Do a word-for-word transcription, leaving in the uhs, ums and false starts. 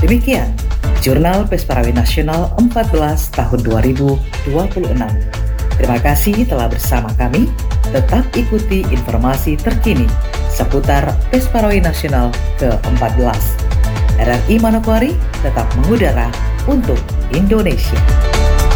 Demikian Jurnal Pesparawi Nasional empat belas tahun dua ribu dua puluh enam. Terima kasih telah bersama kami. Tetap ikuti informasi terkini seputar Pesparawi Nasional ke empat belas. R R I Manokwari tetap mengudara untuk Indonesia.